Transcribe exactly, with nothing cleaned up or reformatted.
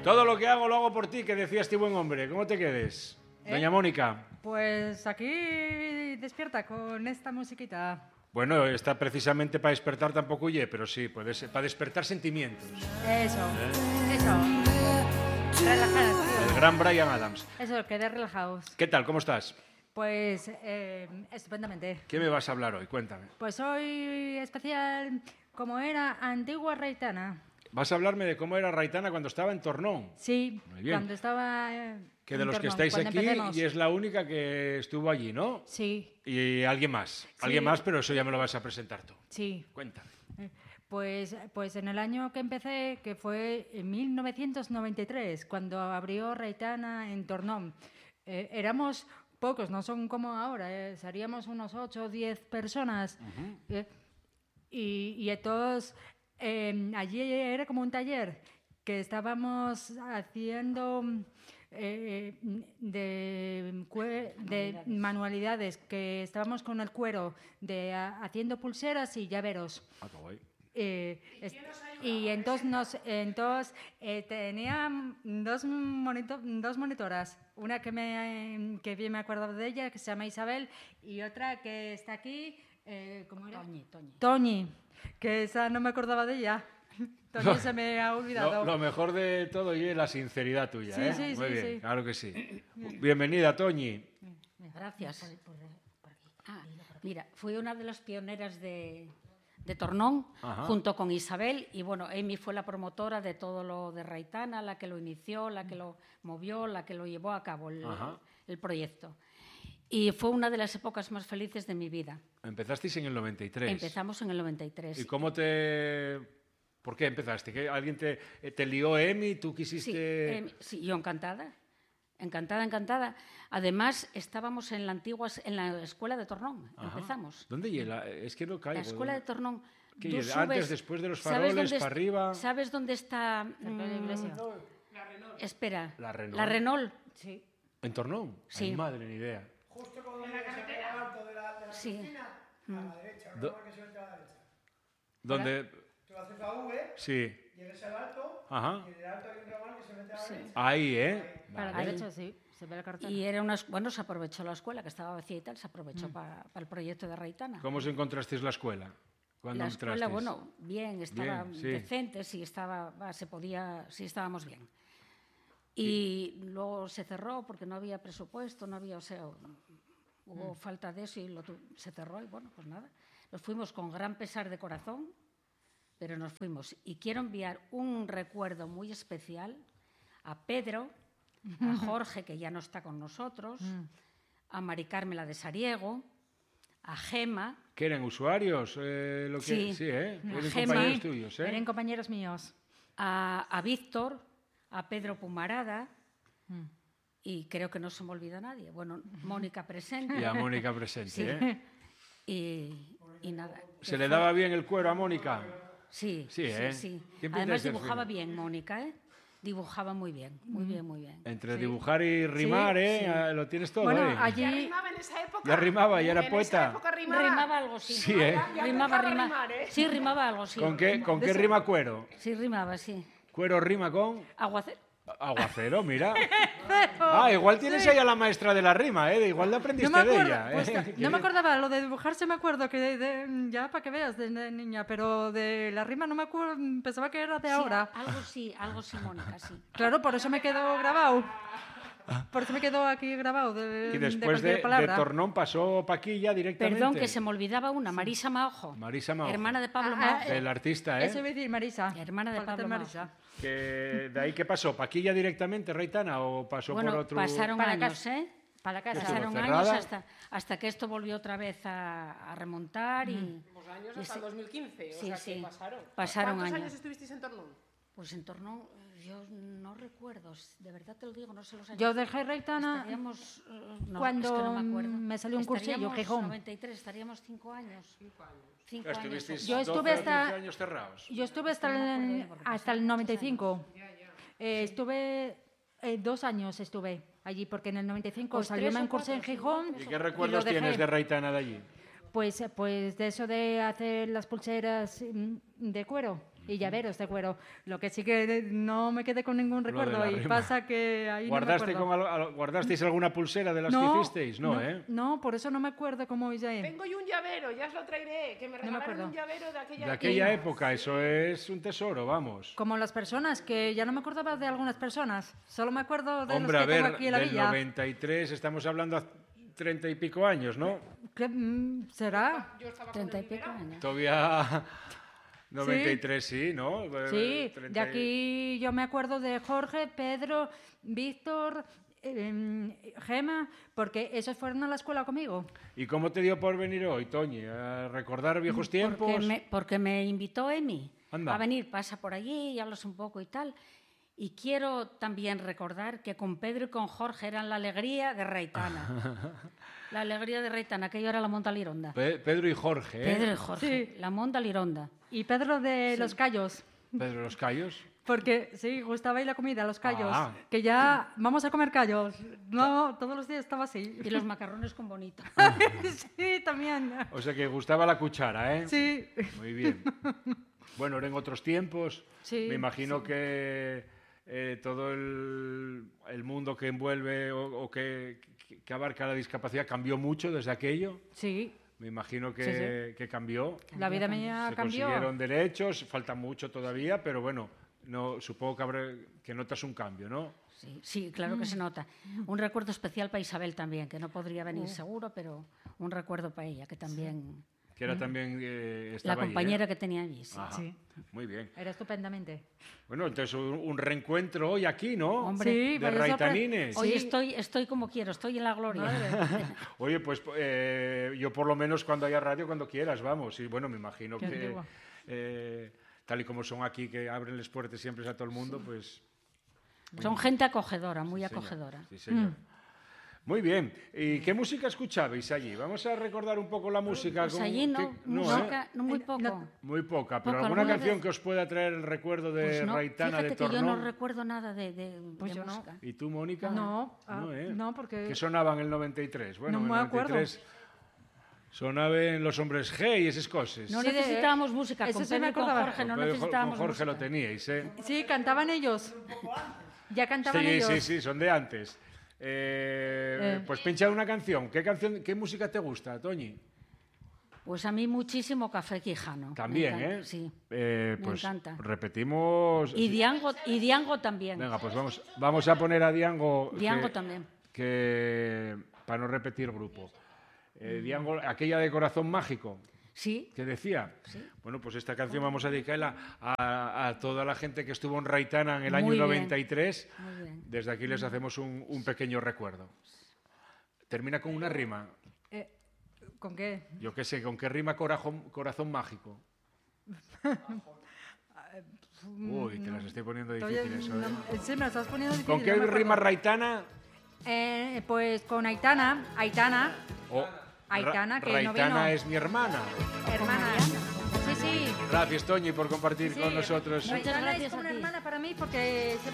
Todo lo que hago lo hago por ti, que decía este buen hombre. ¿Cómo te quedes? ¿Eh? Doña Mónica. Pues aquí despierta con esta musiquita. Bueno, está precisamente para despertar tampoco oye, pero sí, puede ser, para despertar sentimientos. Eso, ¿Eh? eso. Relajados. El gran Bryan Adams. Eso, quedé relajados. ¿Qué tal? ¿Cómo estás? Pues eh, estupendamente. ¿Qué me vas a hablar hoy? Cuéntame. Pues hoy especial como era antigua Raitana. Vas a hablarme de cómo era Raitana cuando estaba en Tornón. Sí, Muy bien. cuando estaba eh, Que de en los que Tornón, estáis cuando aquí empecemos. y es la única que estuvo allí, ¿no? Sí, Y alguien más. Alguien más, pero eso ya me lo vas a presentar tú. sí. Cuéntame. Eh, Pues, pues en el año que empecé, que fue en mil novecientos noventa y tres, cuando abrió Raitana en Tornón, eh, éramos pocos, no son como ahora, eh, seríamos unos ocho o diez personas. Uh-huh. eh, y, y todos, eh, allí era como un taller que estábamos haciendo eh, de, cue- de manualidades, que estábamos con el cuero, de, a- haciendo pulseras y llaveros. Ah, qué guay. Eh, es- y entonces, nos, entonces eh, tenía dos, monito- dos monitoras, una que, me, que bien me acuerdo de ella, que se llama Isabel, y otra que está aquí, eh, ¿cómo era? Toñi, Toñi. Toñi, que esa no me acordaba de ella. Toñi se me ha olvidado. Lo, lo mejor de todo y es la sinceridad tuya, Sí, ¿eh? sí, Muy sí, bien, sí. claro que sí. Bienvenida, Toñi. Gracias. Ah, mira, fui una de las pioneras de, de Tornón, Ajá. junto con Isabel, y bueno, Amy fue la promotora de todo lo de Raitana, la que lo inició, la que lo movió, la que lo llevó a cabo el, Ajá. el proyecto. Y fue una de las épocas más felices de mi vida. Empezasteis en el noventa y tres. Empezamos en el noventa y tres. ¿Y cómo te...? ¿Por qué empezaste? ¿Que ¿Alguien te, te lió Emi? ¿Tú Sí, quisiste...? eh, sí, yo encantada, encantada, encantada. Además, estábamos en la antigua, en la escuela de Tornón, Ajá. empezamos. ¿Dónde llega? Es que no caigo. La escuela de Tornón. ¿Qué tú llega? subes- Antes, después de los ¿sabes faroles, dónde para est- arriba. ¿Sabes dónde está? Cerca de la iglesia. mm, Espera. La Renault. La Renault. Sí. ¿En Tornón? Sí. Ay, madre, ni idea. Justo cuando llegas al carrera alto de la, de la Sí. piscina, a la derecha, una Do- zona que se mete a la derecha. ¿Dónde? Tú haces la V, Sí. llegas al alto, Ajá. y en el alto hay un ramal que se mete a la Sí. derecha. Ahí, ¿eh? Para la Ahí. derecha, sí, se ve la cartera. Y era una, es- bueno, se aprovechó la escuela, que estaba vacía y tal, se aprovechó para el proyecto de Raitana. ¿Cómo os encontrasteis la escuela? ¿Cuándo La escuela, entrasteis? bueno, bien, estaba Bien, sí. decente, sí, estaba, va, se podía, sí estábamos bien. Y luego se cerró porque no había presupuesto, no había, o sea, hubo Mm. falta de eso y lo tu- se cerró y bueno, pues nada. Nos fuimos con gran pesar de corazón, pero nos fuimos. Y quiero enviar un recuerdo muy especial a Pedro, a Jorge, que ya no está con nosotros, a Mari Carmela de Sariego, a Gema, ¿Qué eran usuarios? Eh, lo que... Sí. sí, ¿eh? La Eran Gema. compañeros tuyos, ¿eh? Eran compañeros míos. a, a Víctor, a Pedro Pumarada, Mm. y creo que no se me olvida nadie. Bueno, Mónica presente. Y a Mónica presente, Sí. ¿eh? Y, y nada. ¿Se que le fue- daba bien el cuero a Mónica? Sí, Sí, sí, ¿eh? sí. ¿Quién pinta Además ese dibujaba film? bien, Mónica, ¿eh? Dibujaba muy bien, muy bien, muy bien. Entre Sí. dibujar y rimar, ¿eh? sí. Ah, lo tienes todo, Bueno, ¿eh? ¿Ya allí rimaba en esa época? Ya rimaba, ya era En poeta. esa época rimaba. Rimaba algo, sí. Sí, ¿eh? Ya Rimaba, empezaba a rima- rimar, ¿eh? Sí, rimaba algo, sí. ¿Con qué, con De qué eso- rima cuero? Sí, rimaba, sí. Cuero rima con Aguacero. aguacero, mira. Ah, igual tienes ahí a la maestra de la rima, ¿eh? Igual la aprendiste No me, de acuerdo, ella. pues, ¿eh? no me acordaba, lo de dibujarse me acuerdo, que de- de- ya para que veas, de, de niña, pero de la rima no me acuerdo, pensaba que era de Sí, ahora. algo sí, algo sí, Mónica, sí. Claro, por eso me quedó grabado. Por eso me quedó aquí grabado de, Y de después de, cualquier de palabra. Tornón pasó Paquilla directamente. Perdón, que se me olvidaba una, Marisa Maojo. Marisa Maojo. Hermana de Pablo Ah, ah, Maojo. El artista, ¿eh? Eso iba a decir Marisa. Hermana de Falta Pablo Marisa. Que ¿De ahí qué pasó? ¿Paquilla directamente, Reitana, o pasó Bueno, por otro...? pasaron Para años, casa. ¿eh? Para la casa. Estuvo Pasaron cerrada. años hasta, hasta que esto volvió otra vez a, a remontar y... Pues años y hasta sí. dos mil quince, o Sí, sea sí. que pasaron. Pasaron ¿Cuántos años. años estuvisteis en Tornón? Pues en torno, yo no recuerdo, de verdad te lo digo, no sé los años. Yo dejé Reitana Estaríamos, eh, no, cuando es que no me acuerdo. me salió un cursillo, Estaríamos Gijón. noventa y tres, estaríamos cinco años. Cinco años. Cinco años. Estuvisteis Yo doce estuve o hasta- quince años cerrados. Yo estuve hasta No me acuerdo el, bien, porque hasta pasaron el noventa y muchos cinco. Eh, estuve eh, dos años estuve allí, porque en el noventa y cinco Pues salió tres o un curso en cuatro, sí. Gijón. ¿Y y qué lo recuerdos dejé. tienes de Reitana de allí? Pues, eh, pues de eso de hacer las pulseras mm, de cuero. y llaveros de cuero. Lo que sí que no me quedé con ningún Lo de recuerdo la y rima. pasa que ahí ¿Guardaste no me con acuerdo. al- al- ¿Guardasteis alguna pulsera de las que No, hicisteis? No, ¿eh? No, por eso no me acuerdo cómo hice. Tengo yo un llavero, ya os lo traeré, que me me regalaron acuerdo. un llavero de aquella De aquella época, eso es un tesoro, vamos. Como las personas, que ya no me acordaba de algunas personas. Solo me acuerdo de Hombre, los a que tengo ver, aquí en la del villa. noventa y tres, estamos hablando hace treinta y pico años, ¿no? ¿Qué, mm, ¿Será? Yo estaba con Treinta y el pico liberado. años. Todavía noventa y tres, sí, ¿no? Eh, Sí, treinta de y- aquí yo me acuerdo de Jorge, Pedro, Víctor, em, Gema, porque esos fueron a la escuela conmigo. ¿Y cómo te dio por venir hoy, Toñi? ¿A recordar viejos tiempos? Porque me, porque me invitó Emi Anda. a venir, pasa por allí y hablas un poco y tal. Y quiero también recordar que con Pedro y con Jorge eran la alegría de Reitana. La alegría de Reitana, aquello era la Monta Lironda. Pe- Pedro y Jorge, ¿eh? Pedro y Jorge, Sí. la Monta Lironda. Y Pedro de Los Cayos, Pedro Los Cayos. porque sí, gustaba ir la comida, Los Cayos. Ah. Que ya vamos a comer callos. No, todos los días estaba así. Y los macarrones con bonito. Sí, también. O sea que gustaba la cuchara, ¿eh? Sí. Muy bien. Bueno, eran otros tiempos. Sí, Me imagino que eh, todo el, el mundo que envuelve o, o que, que- que abarca la discapacidad cambió mucho desde aquello. Sí, Me imagino que, Sí, que cambió. la vida mía Se cambió. consiguieron derechos, falta mucho todavía, pero bueno, no, supongo que, habrá, que notas un cambio, ¿no? Sí, sí, claro que se nota. Un recuerdo especial para Isabel también, que no podría venir seguro, pero un recuerdo para ella, que también... Que era también eh, La estaba allí, ¿eh? compañera que tenía allí. sí. Ajá, Sí. muy bien. Era estupendamente. Bueno, entonces un, un reencuentro hoy aquí, ¿no? Hombre, Sí, de vaya sorpre- Raitanines. Hoy Sí. estoy, estoy como quiero, estoy en la gloria. Oye, pues eh, yo por lo menos cuando haya radio, cuando quieras, vamos. Y bueno, me imagino Qué que antiguo. eh, tal y como son aquí, que abren las puertas siempre a todo el mundo, pues... Son gente acogedora, muy sí, señor. acogedora. Sí, señor. Muy bien. ¿Y qué música escuchabais allí? Vamos a recordar un poco la música. Pues con- allí no, que- no, ¿eh? música, no muy Eh, poco. no- Muy poca, pero Poco, alguna alguna canción vez. que os pueda traer el recuerdo de Pues no, Raitana de fíjate que yo Tornón. no recuerdo nada de, de, Pues de yo no. música. ¿Y tú, Mónica? No, ah, ¿eh? no, porque- ¿Qué sonaba en el noventa y tres? Bueno, No en me el acuerdo. noventa y tres sonaban Los Hombres G y esas cosas. No Sí, de- necesitábamos música, eso con sí me Pedro y con acordaba. Jorge no Con Pedro- necesitábamos con Jorge música. lo teníais, ¿eh? Sí, cantaban ellos. Ya cantaban Sí, ellos. sí, sí, son de antes. Eh, Eh. Pues pincha una canción. ¿Qué canción, qué música te gusta, Toñi? Pues a mí muchísimo Café Quijano. me También, encanta, ¿eh? Sí. Eh, me pues encanta. repetimos. Y Diango, y Diango también. Venga, pues vamos, vamos a poner a Diango. Diango que- también. Que, para no repetir grupo. Eh, Diango, aquella de Corazón Mágico. Sí, ¿Qué decía? Bueno, pues esta canción vamos a dedicarla a, a toda la gente que estuvo en Raitana en el año Muy bien. noventa y tres. muy bien. Desde aquí les hacemos un, un pequeño recuerdo. Termina con una rima. Eh, ¿Con qué? Yo qué sé, ¿con qué rima corazón, corazón mágico? Uy, te las estoy poniendo Estoy- difíciles. ¿eh? no- sí, me lo estás poniendo difícil. ¿Con qué no me acuerdo. rima Raitana? Eh, pues con Aitana, Aitana, O Aitana, que no Raitana vino. es mi hermana. hermana. Sí, sí. Gracias, Toñi, por compartir Sí, con nosotros. Muchas Aitana gracias es como a una ti. hermana para mí porque siempre